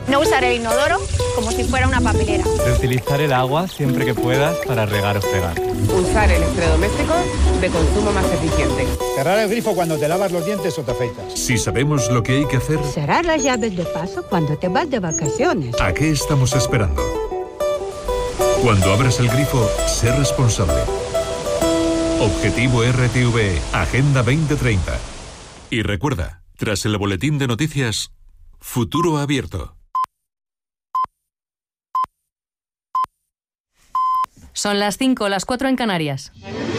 No usar el inodoro como si fuera una papelera. Reutilizar el agua siempre que puedas para regar o fregar. Usar electrodomésticos de consumo más eficiente. Cerrar el grifo cuando te lavas los dientes o te afeitas. Si sabemos lo que hay que hacer... Cerrar las llaves de paso cuando te vas de vacaciones. ¿A qué estamos esperando? Cuando abras el grifo, sé responsable. Objetivo RTVE, Agenda 2030. Y recuerda, tras el boletín de noticias, Futuro Abierto. Son las 5, las 4 en Canarias.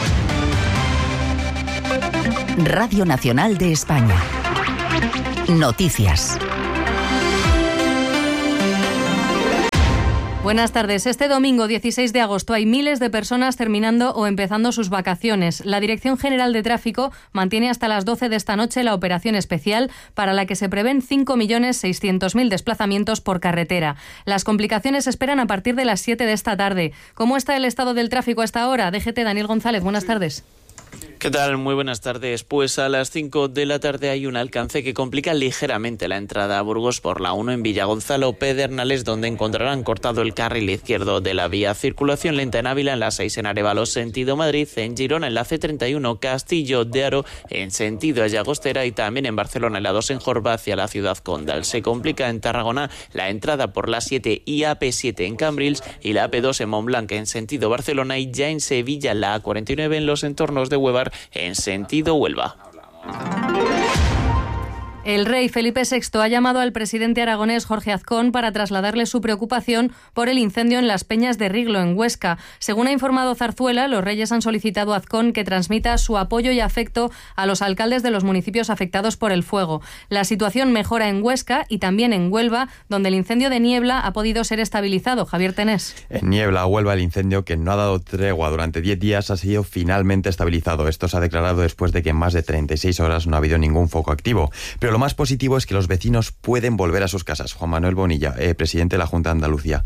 Radio Nacional de España. Noticias. Buenas tardes. Este domingo 16 de agosto hay miles de personas terminando o empezando sus vacaciones. La Dirección General de Tráfico mantiene hasta las 12 de esta noche la operación especial para la que se prevén 5.600.000 desplazamientos por carretera. Las complicaciones se esperan a partir de las 7 de esta tarde. ¿Cómo está el estado del tráfico a esta hora? DGT, Daniel González, buenas tardes. ¿Qué tal? Muy buenas tardes. Pues a las 5 de la tarde hay un alcance que complica ligeramente la entrada a Burgos por la 1 en Villagonzalo, Pedernales, donde encontrarán cortado el carril izquierdo de la vía. Circulación lenta en Ávila, en la 6 en Arévalos, sentido Madrid, en Girona, en la C31, Castillo de Haro, en sentido Llagostera, y también en Barcelona, en la 2 en Jorba, hacia la ciudad condal. Se complica en Tarragona la entrada por la 7 y AP7 en Cambrils y la AP2 en Montblanc, en sentido Barcelona, y ya en Sevilla la A49 en los entornos de Huevar, en sentido Huelva. El rey Felipe VI ha llamado al presidente aragonés Jorge Azcón para trasladarle su preocupación por el incendio en las Peñas de Riglo, en Huesca. Según ha informado Zarzuela, los reyes han solicitado a Azcón que transmita su apoyo y afecto a los alcaldes de los municipios afectados por el fuego. La situación mejora en Huesca y también en Huelva, donde el incendio de Niebla ha podido ser estabilizado. Javier Tenés. En Niebla, Huelva, el incendio, que no ha dado tregua durante 10 días, ha sido finalmente estabilizado. Esto se ha declarado después de que en más de 36 horas no ha habido ningún foco activo. Pero lo más positivo es que los vecinos pueden volver a sus casas. Juan Manuel Bonilla, presidente de la Junta de Andalucía.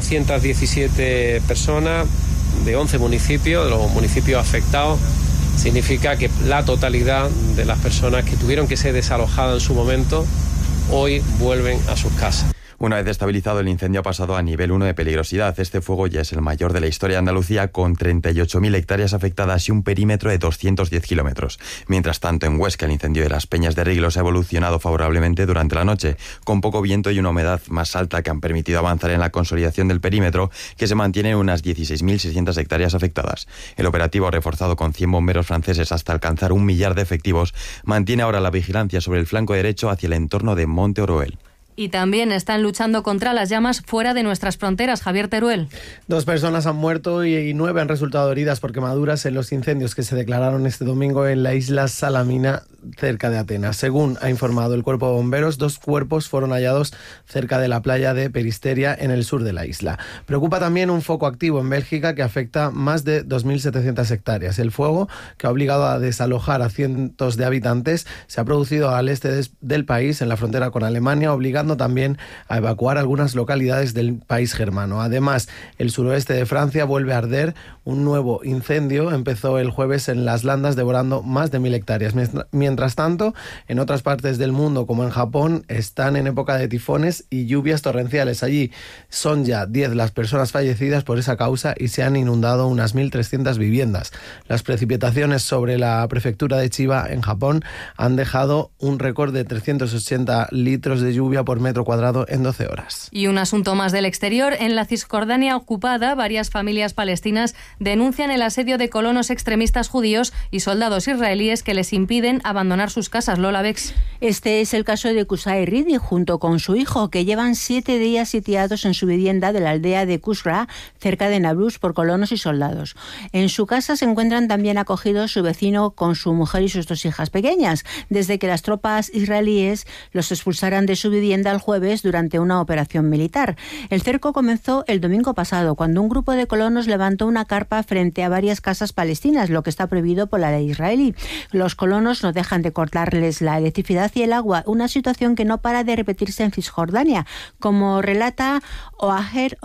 417 personas de 11 municipios, de los municipios afectados. Significa que la totalidad de las personas que tuvieron que ser desalojadas en su momento, hoy vuelven a sus casas. Una vez estabilizado, el incendio ha pasado a nivel 1 de peligrosidad. Este fuego ya es el mayor de la historia de Andalucía, con 38.000 hectáreas afectadas y un perímetro de 210 kilómetros. Mientras tanto, en Huesca, el incendio de las Peñas de Riglo se ha evolucionado favorablemente durante la noche, con poco viento y una humedad más alta que han permitido avanzar en la consolidación del perímetro, que se mantiene en unas 16.600 hectáreas afectadas. El operativo, reforzado con 100 bomberos franceses hasta alcanzar 1 millar de efectivos, mantiene ahora la vigilancia sobre el flanco derecho hacia el entorno de Monte Oroel. Y también están luchando contra las llamas fuera de nuestras fronteras. Javier Teruel. 2 personas han muerto y 9 han resultado heridas por quemaduras en los incendios que se declararon este domingo en la isla Salamina, cerca de Atenas. Según ha informado el Cuerpo de Bomberos, 2 cuerpos fueron hallados cerca de la playa de Peristeria, en el sur de la isla. Preocupa también un foco activo en Bélgica que afecta más de 2.700 hectáreas. El fuego, que ha obligado a desalojar a cientos de habitantes, se ha producido al este del país, en la frontera con Alemania, obligando también a evacuar algunas localidades del país germano. Además, el suroeste de Francia vuelve a arder. Un nuevo incendio empezó el jueves en las Landas, devorando más de 1.000 hectáreas. Mientras tanto, en otras partes del mundo, como en Japón, están en época de tifones y lluvias torrenciales. Allí son ya 10 las personas fallecidas por esa causa y se han inundado unas 1.300 viviendas. Las precipitaciones sobre la prefectura de Chiba, en Japón, han dejado un récord de 380 litros de lluvia por metro cuadrado en 12 horas. Y un asunto más del exterior. En la Cisjordania ocupada, varias familias palestinas denuncian el asedio de colonos extremistas judíos y soldados israelíes que les impiden abandonar sus casas. Lola Bex. Este es el caso de Qusay Ridi, junto con su hijo, que llevan 7 días sitiados en su vivienda de la aldea de Qusra, cerca de Nablus, por colonos y soldados. En su casa se encuentran también acogidos su vecino con su mujer y sus 2 hijas pequeñas, desde que las tropas israelíes los expulsaran de su vivienda el jueves durante una operación militar. El cerco comenzó el domingo pasado, cuando un grupo de colonos levantó una carpa frente a varias casas palestinas, lo que está prohibido por la ley israelí. Los colonos no dejan de cortarles la electricidad y el agua, una situación que no para de repetirse en Cisjordania, como relata Oaher Ode,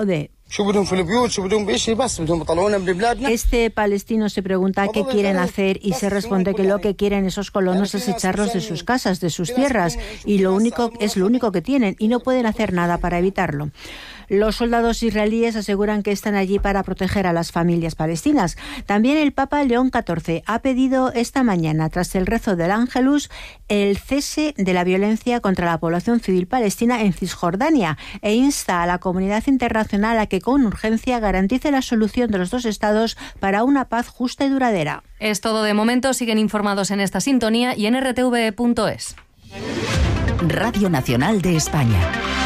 Este palestino se pregunta qué quieren hacer y se responde que lo que quieren esos colonos es echarlos de sus casas, de sus tierras, y lo único que tienen y no pueden hacer nada para evitarlo. Los soldados israelíes aseguran que están allí para proteger a las familias palestinas. También el Papa León XIV ha pedido esta mañana, tras el rezo del Ángelus, el cese de la violencia contra la población civil palestina en Cisjordania e insta a la comunidad internacional a que con urgencia garantice la solución de los dos estados para una paz justa y duradera. Es todo de momento. Siguen informados en esta sintonía y en rtv.es. Radio Nacional de España.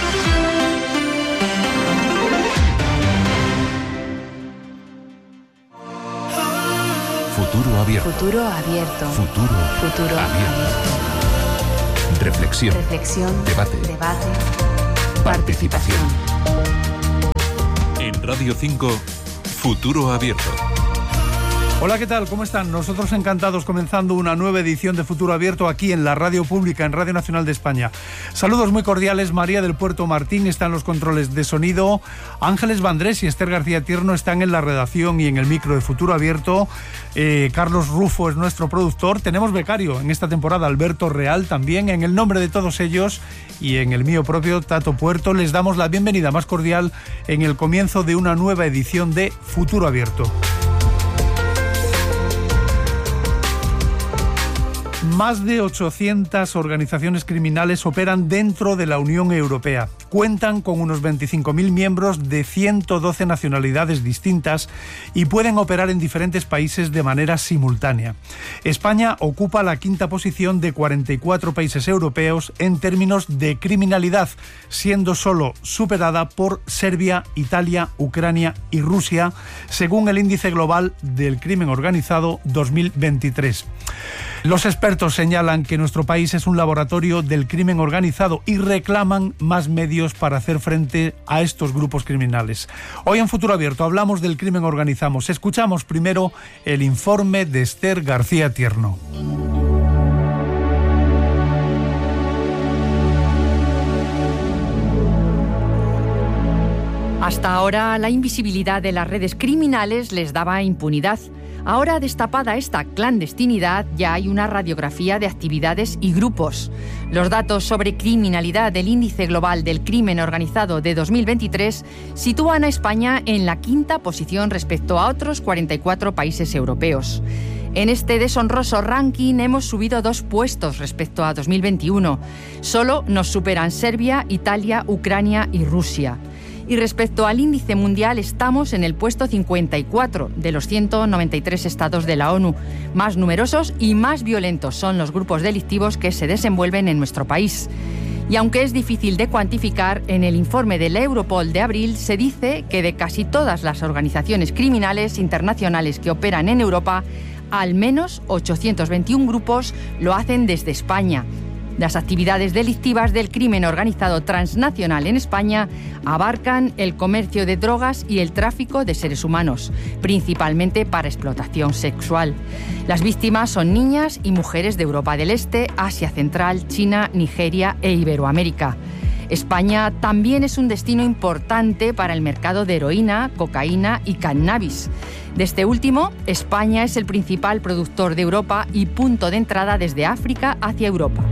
Futuro abierto. Futuro abierto. Futuro abierto. Reflexión. Debate. Participación. En Radio 5, Futuro abierto. Hola, ¿qué tal? ¿Cómo están? Nosotros encantados comenzando una nueva edición de Futuro Abierto aquí en la Radio Pública, en Radio Nacional de España. Saludos muy cordiales. María del Puerto Martín está en los controles de sonido. Ángeles Vandrés y Esther García Tierno están en la redacción y en el micro de Futuro Abierto. Carlos Rufo es nuestro productor. Tenemos becario en esta temporada, Alberto Real también. En el nombre de todos ellos y en el mío propio, Tato Puerto, les damos la bienvenida más cordial en el comienzo de una nueva edición de Futuro Abierto. Más de 800 organizaciones criminales operan dentro de la Unión Europea. Cuentan con unos 25.000 miembros de 112 nacionalidades distintas y pueden operar en diferentes países de manera simultánea. España ocupa la quinta posición de 44 países europeos en términos de criminalidad, siendo solo superada por Serbia, Italia, Ucrania y Rusia, según el Índice Global del Crimen Organizado 2023. Los expertos señalan que nuestro país es un laboratorio del crimen organizado y reclaman más medios para hacer frente a estos grupos criminales. Hoy en Futuro Abierto hablamos del crimen organizado. Escuchamos primero el informe de Esther García Tierno. Hasta ahora, la invisibilidad de las redes criminales les daba impunidad. Ahora, destapada esta clandestinidad, ya hay una radiografía de actividades y grupos. Los datos sobre criminalidad del Índice Global del Crimen Organizado de 2023 sitúan a España en la quinta posición respecto a otros 44 países europeos. En este deshonroso ranking hemos subido 2 puestos respecto a 2021. Solo nos superan Serbia, Italia, Ucrania y Rusia. Y respecto al índice mundial estamos en el puesto 54 de los 193 estados de la ONU. Más numerosos y más violentos son los grupos delictivos que se desenvuelven en nuestro país. Y aunque es difícil de cuantificar, en el informe del Europol de abril se dice que de casi todas las organizaciones criminales internacionales que operan en Europa, al menos 821 grupos lo hacen desde España. Las actividades delictivas del crimen organizado transnacional en España abarcan el comercio de drogas y el tráfico de seres humanos, principalmente para explotación sexual. Las víctimas son niñas y mujeres de Europa del Este, Asia Central, China, Nigeria e Iberoamérica. España también es un destino importante para el mercado de heroína, cocaína y cannabis. De este último, España es el principal productor de Europa y punto de entrada desde África hacia Europa.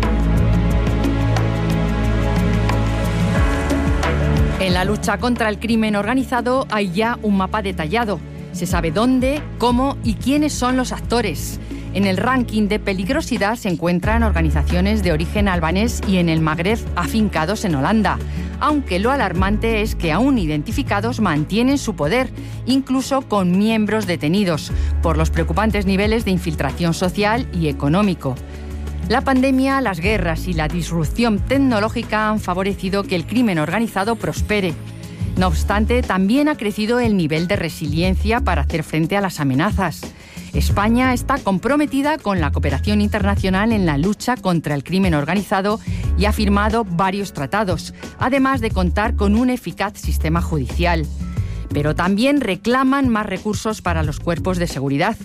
En la lucha contra el crimen organizado hay ya un mapa detallado. Se sabe dónde, cómo y quiénes son los actores. En el ranking de peligrosidad se encuentran organizaciones de origen albanés y en el Magreb afincados en Holanda. Aunque lo alarmante es que aún identificados mantienen su poder, incluso con miembros detenidos, por los preocupantes niveles de infiltración social y económico. La pandemia, las guerras y la disrupción tecnológica han favorecido que el crimen organizado prospere. No obstante, también ha crecido el nivel de resiliencia para hacer frente a las amenazas. España está comprometida con la cooperación internacional en la lucha contra el crimen organizado y ha firmado varios tratados, además de contar con un eficaz sistema judicial. Pero también reclaman más recursos para los cuerpos de seguridad.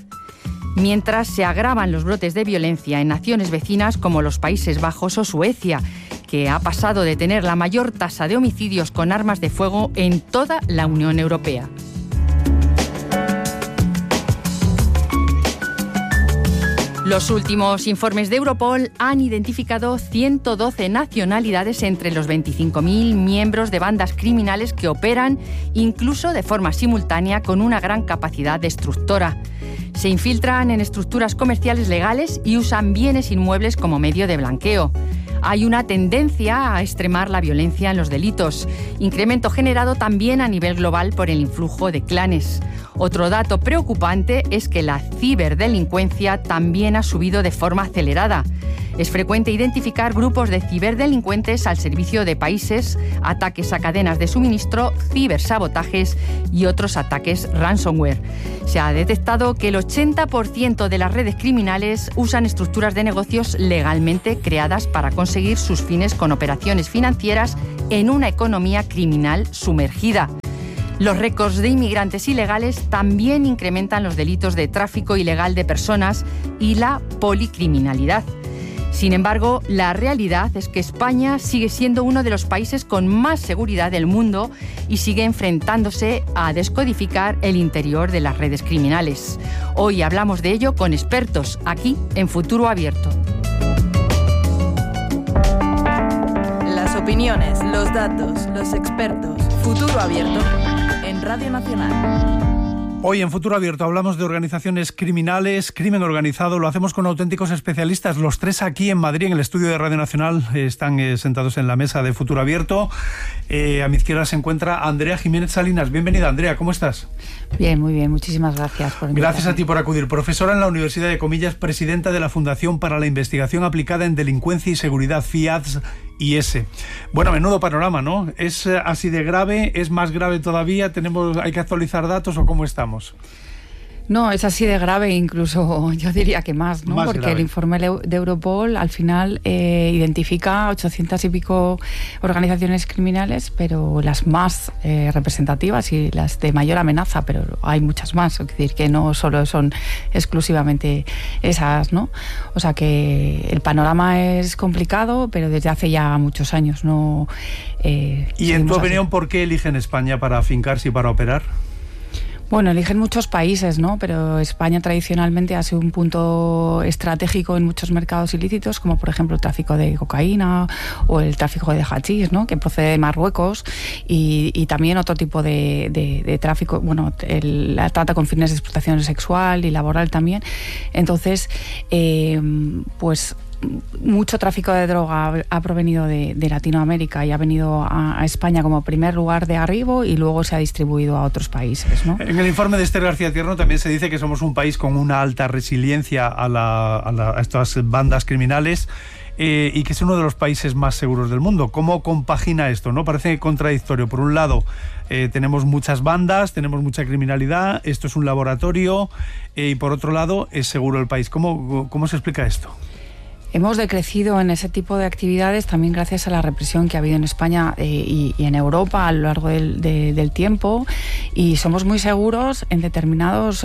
Mientras se agravan los brotes de violencia en naciones vecinas como los Países Bajos o Suecia, que ha pasado de tener la mayor tasa de homicidios con armas de fuego en toda la Unión Europea. Los últimos informes de Europol han identificado 112 nacionalidades entre los 25.000 miembros de bandas criminales que operan incluso de forma simultánea con una gran capacidad destructora. Se infiltran en estructuras comerciales legales y usan bienes inmuebles como medio de blanqueo. Hay una tendencia a extremar la violencia en los delitos, incremento generado también a nivel global por el influjo de clanes. Otro dato preocupante es que la ciberdelincuencia también ha subido de forma acelerada. Es frecuente identificar grupos de ciberdelincuentes al servicio de países, ataques a cadenas de suministro, cibersabotajes y otros ataques ransomware. Se ha detectado que el 80% de las redes criminales usan estructuras de negocios legalmente creadas para conseguir sus fines con operaciones financieras en una economía criminal sumergida. Los récords de inmigrantes ilegales también incrementan los delitos de tráfico ilegal de personas y la policriminalidad. Sin embargo, la realidad es que España sigue siendo uno de los países con más seguridad del mundo y sigue enfrentándose a descodificar el interior de las redes criminales. Hoy hablamos de ello con expertos, aquí en Futuro Abierto. Las opiniones, los datos, los expertos. Futuro Abierto en Radio Nacional. Hoy en Futuro Abierto hablamos de organizaciones criminales, crimen organizado. Lo hacemos con auténticos especialistas. Los tres aquí en Madrid, en el estudio de Radio Nacional, están sentados en la mesa de Futuro Abierto. A mi izquierda se encuentra Andrea Jiménez Salinas. Bienvenida, Andrea. ¿Cómo estás? Bien, muy bien. Muchísimas gracias por invitarme. Gracias a ti por acudir. Profesora en la Universidad de Comillas, presidenta de la Fundación para la Investigación Aplicada en Delincuencia y Seguridad, FIADS-IS. Bueno, menudo panorama, ¿no? ¿Es así de grave? ¿Es más grave todavía? ¿Hay que actualizar datos o cómo estamos? No, es así de grave, incluso yo diría que más, ¿no? Porque grave. El informe de Europol al final identifica 800 y pico organizaciones criminales, pero las más representativas y las de mayor amenaza, pero hay muchas más, es decir, que no solo son exclusivamente esas, ¿no? O sea que el panorama es complicado, pero desde hace ya muchos años, ¿no? ¿Y en tu opinión por qué eligen España para afincarse y para operar? Bueno, eligen muchos países, ¿no? Pero España tradicionalmente ha sido un punto estratégico en muchos mercados ilícitos, como por ejemplo el tráfico de cocaína o el tráfico de hachís, ¿no? Que procede de Marruecos, y también otro tipo de tráfico, bueno, la trata con fines de explotación sexual y laboral también. Entonces, pues mucho tráfico de droga ha provenido de Latinoamérica y ha venido a España como primer lugar de arribo y luego se ha distribuido a otros países, ¿no? En el informe de Esther García Tierno también se dice que somos un país con una alta resiliencia a estas bandas criminales y que es uno de los países más seguros del mundo. ¿Cómo compagina esto, no? Parece contradictorio. Por un lado, tenemos muchas bandas, tenemos mucha criminalidad, esto es un laboratorio, y por otro lado, es seguro el país. ¿Cómo se explica esto? Hemos decrecido en ese tipo de actividades también gracias a la represión que ha habido en España y en Europa a lo largo del tiempo, y somos muy seguros en determinadas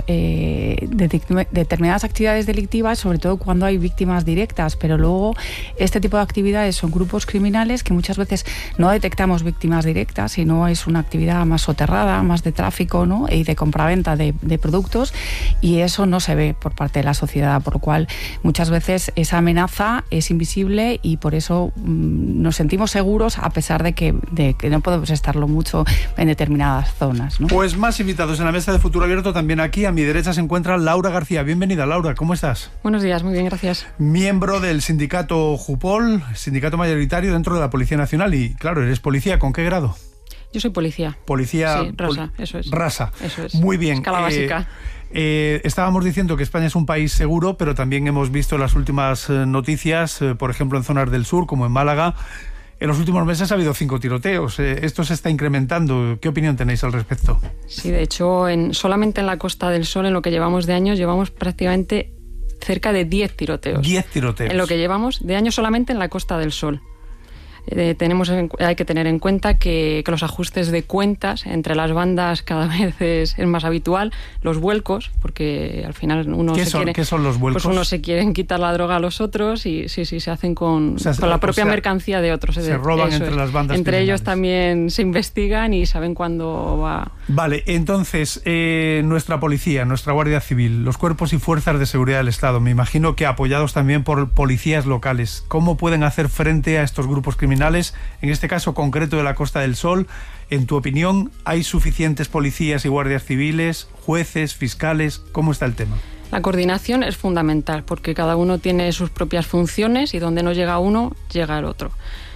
actividades delictivas, sobre todo cuando hay víctimas directas, pero luego este tipo de actividades son grupos criminales que muchas veces no detectamos víctimas directas, sino es una actividad más soterrada, más de tráfico, ¿no? Y de compraventa de productos, y eso no se ve por parte de la sociedad, por lo cual muchas veces esa amenaza es invisible y por eso nos sentimos seguros a pesar de que no podemos estarlo mucho en determinadas zonas, ¿no? Pues más invitados en la mesa de Futuro Abierto. También aquí a mi derecha se encuentra Laura García. Bienvenida, Laura, ¿cómo estás? Buenos días, muy bien, gracias. Miembro del sindicato Jupol, sindicato mayoritario dentro de la Policía Nacional, y claro, eres policía, ¿con qué grado? Yo soy policía. Policía... Sí, rasa, eso es. Rasa. Eso es. Muy bien. Escala básica. Estábamos diciendo que España es un país seguro, pero también hemos visto las últimas noticias, por ejemplo en zonas del sur, como en Málaga. En los últimos meses ha habido 5 tiroteos. Esto se está incrementando. ¿Qué opinión tenéis al respecto? Sí, de hecho, solamente en la Costa del Sol, en lo que llevamos de años, llevamos prácticamente cerca de 10 tiroteos. 10 tiroteos. En lo que llevamos de años solamente en la Costa del Sol. hay que tener en cuenta que los ajustes de cuentas entre las bandas cada vez es más habitual, los vuelcos, porque al final ¿Qué son los vuelcos? Pues unos se quieren quitar la droga a los otros y sí, se hacen con la propia mercancía de otros. Se roban entre las bandas entre criminales. ellos también se investigan y saben cuándo va. Vale, entonces, nuestra policía, nuestra Guardia Civil, los cuerpos y fuerzas de seguridad del Estado, me imagino que apoyados también por policías locales, ¿cómo pueden hacer frente a estos grupos criminales? En este caso concreto de la Costa del Sol, en tu opinión, ¿hay suficientes policías y guardias civiles, jueces, fiscales? ¿Cómo está el tema? La coordinación es fundamental porque cada uno tiene sus propias funciones y donde no llega uno, llega el otro.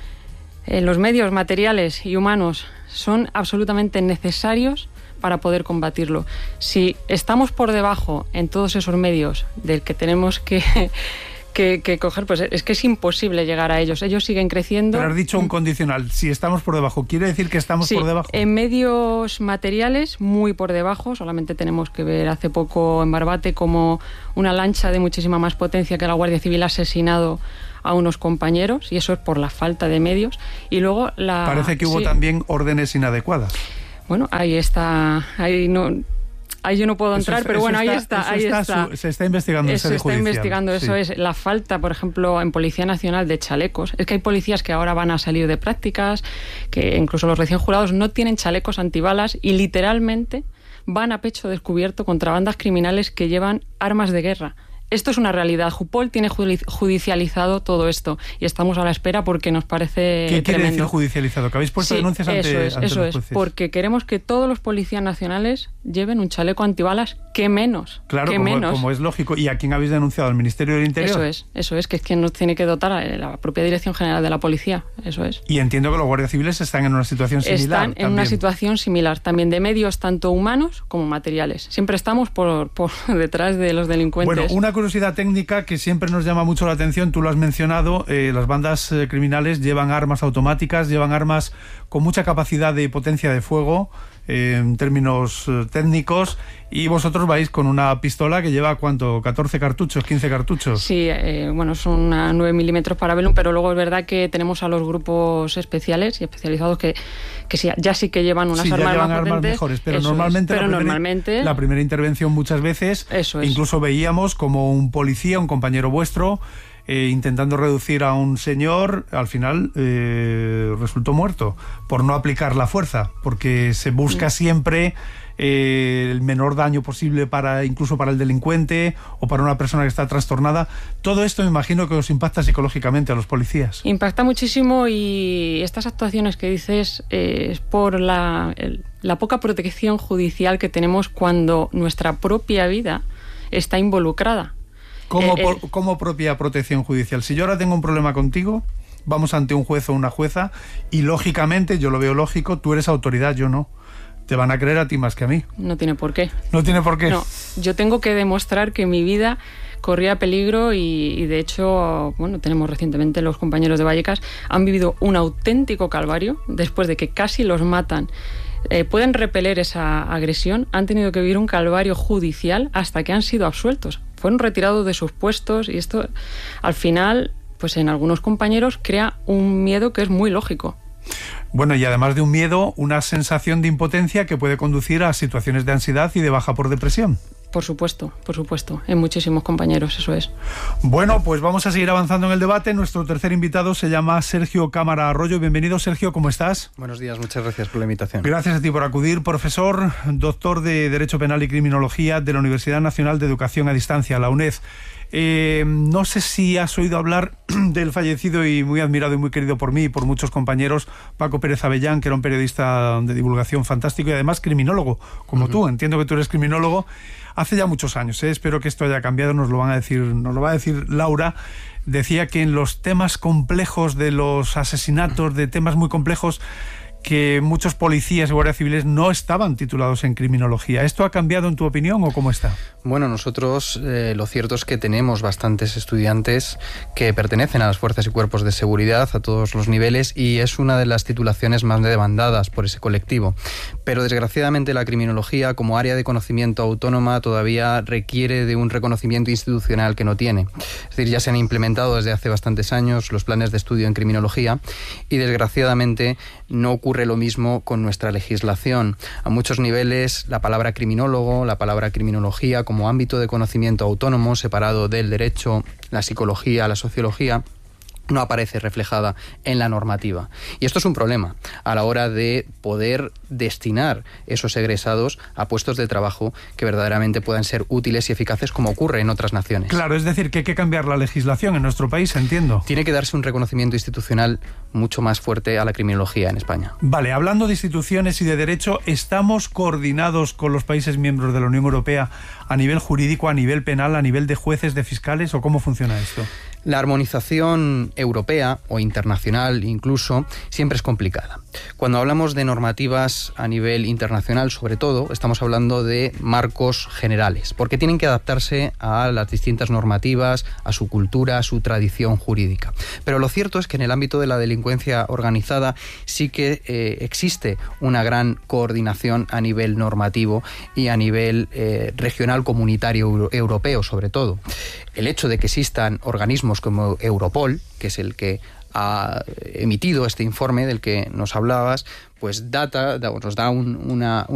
Los medios materiales y humanos son absolutamente necesarios para poder combatirlo. Si estamos por debajo en todos esos medios del que tenemos que coger, pues es que es imposible llegar a ellos. Ellos siguen creciendo. Pero has dicho un condicional, si estamos por debajo, ¿quiere decir que estamos por debajo? En medios materiales muy por debajo. Solamente tenemos que ver hace poco en Barbate como una lancha de muchísima más potencia que la Guardia Civil ha asesinado a unos compañeros, y eso es por la falta de medios. Y luego parece que hubo también órdenes inadecuadas. Bueno, ahí está, ahí yo no puedo entrar, pero bueno, ahí está. Se está investigando. Se está investigando, eso es. La falta, por ejemplo, en Policía Nacional de chalecos. Es que hay policías que ahora van a salir de prácticas, que incluso los recién jurados no tienen chalecos antibalas y literalmente van a pecho descubierto contra bandas criminales que llevan armas de guerra. Esto es una realidad. Jupol tiene judicializado todo esto y estamos a la espera porque nos parece ¿Qué quiere tremendo. decir judicializado? ¿Que habéis puesto denuncias ante los jueces? Porque queremos que todos los policías nacionales lleven un chaleco antibalas, que menos. Claro, como es lógico. ¿Y a quién habéis denunciado? ¿Al Ministerio del Interior? Eso es, que es quien nos tiene que dotar a la propia Dirección General de la Policía. Eso es. Y entiendo que los guardias civiles están en una situación similar. Están en una situación similar, también de medios tanto humanos como materiales. Siempre estamos por detrás de los delincuentes. Bueno, una curiosidad técnica que siempre nos llama mucho la atención, tú lo has mencionado, las bandas criminales llevan armas automáticas, llevan armas con mucha capacidad de potencia de fuego, en términos técnicos, y vosotros vais con una pistola que lleva, ¿cuánto? ¿14 cartuchos? ¿15 cartuchos? Sí, bueno, son 9 milímetros Parabellum, pero luego es verdad que tenemos a los grupos especiales y especializados que sí, ya sí que llevan unas armas más potentes. Mejores, pero normalmente la primera intervención muchas veces, incluso veíamos como un policía, un compañero vuestro, intentando reducir a un señor, al final resultó muerto por no aplicar la fuerza, porque se busca siempre el menor daño posible incluso para el delincuente o para una persona que está trastornada. Todo esto me imagino que os impacta psicológicamente a los policías. Impacta muchísimo, y estas actuaciones que dices es por la poca protección judicial que tenemos cuando nuestra propia vida está involucrada. ¿Cómo propia protección judicial? Si yo ahora tengo un problema contigo, vamos ante un juez o una jueza y lógicamente, yo lo veo lógico, tú eres autoridad, yo no. Te van a creer a ti más que a mí. No tiene por qué. ¿No tiene por qué? No, yo tengo que demostrar que mi vida corría peligro y de hecho, bueno, tenemos recientemente los compañeros de Vallecas, han vivido un auténtico calvario después de que casi los matan. Pueden repeler esa agresión, han tenido que vivir un calvario judicial hasta que han sido absueltos. Fueron retirados de sus puestos y esto, al final, pues en algunos compañeros crea un miedo que es muy lógico. Bueno, y además de un miedo, una sensación de impotencia que puede conducir a situaciones de ansiedad y de baja por depresión. Por supuesto, en muchísimos compañeros, eso es. Bueno, pues vamos a seguir avanzando en el debate. Nuestro tercer invitado se llama Sergio Cámara Arroyo. Bienvenido, Sergio, ¿cómo estás? Buenos días, muchas gracias por la invitación. Gracias a ti por acudir. Profesor, doctor de Derecho Penal y Criminología de la Universidad Nacional de Educación a Distancia, la UNED. No sé si has oído hablar del fallecido y muy admirado y muy querido por mí y por muchos compañeros, Paco Pérez Avellán, que era un periodista de divulgación fantástico y además criminólogo, como tú. Entiendo que tú eres criminólogo. Hace ya muchos años, espero que esto haya cambiado, nos lo va a decir Laura. Decía que en los temas complejos de los asesinatos, de temas muy complejos, que muchos policías y guardias civiles no estaban titulados en criminología. ¿Esto ha cambiado en tu opinión o cómo está? Bueno, nosotros lo cierto es que tenemos bastantes estudiantes que pertenecen a las fuerzas y cuerpos de seguridad a todos los niveles y es una de las titulaciones más demandadas por ese colectivo. Pero desgraciadamente la criminología como área de conocimiento autónoma todavía requiere de un reconocimiento institucional que no tiene. Es decir, ya se han implementado desde hace bastantes años los planes de estudio en criminología y desgraciadamente no ocurre lo mismo con nuestra legislación. A muchos niveles la palabra criminólogo, la palabra criminología como ámbito de conocimiento autónomo separado del derecho, la psicología, la sociología, no aparece reflejada en la normativa. Y esto es un problema a la hora de poder destinar esos egresados a puestos de trabajo que verdaderamente puedan ser útiles y eficaces como ocurre en otras naciones. Claro, es decir, que hay que cambiar la legislación en nuestro país, entiendo. Tiene que darse un reconocimiento institucional mucho más fuerte a la criminología en España. Vale, hablando de instituciones y de derecho, ¿estamos coordinados con los países miembros de la Unión Europea a nivel jurídico, a nivel penal, a nivel de jueces, de fiscales, o cómo funciona esto? La armonización europea o internacional incluso siempre es complicada. Cuando hablamos de normativas a nivel internacional, sobre todo, estamos hablando de marcos generales, porque tienen que adaptarse a las distintas normativas, a su cultura, a su tradición jurídica. Pero lo cierto es que en el ámbito de la delincuencia organizada sí que existe una gran coordinación a nivel normativo y a nivel regional comunitario europeo, sobre todo. El hecho de que existan organismos como Europol, que es el que ha emitido este informe del que nos hablabas, pues nos da una